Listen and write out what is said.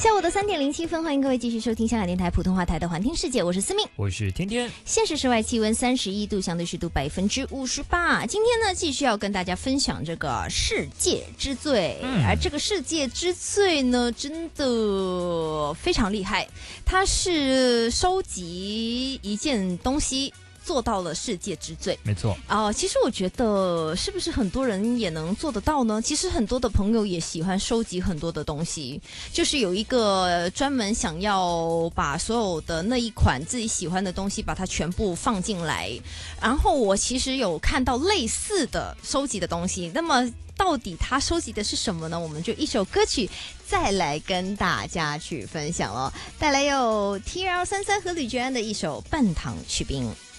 下午的3:07，欢迎各位继续收听香港电台普通话台的环听世界，我是思敏， 我是天天。 现实室外气温31度，相对湿度58%。今天呢，继续要跟大家分享这个世界之最，而这个世界之最呢，真的非常厉害，它是收集一件东西做到了世界之最， 没错其实我觉得是不是很多人也能做得到呢？其实很多的朋友也喜欢收集很多的东西，就是有一个专门想要把所有的那一款自己喜欢的东西把它全部放进来。然后我其实有看到类似的收集的东西，那么到底他收集的是什么呢？我们就一首歌曲再来跟大家去分享了，带来有 TL33和吕娟安的一首《半糖去冰》。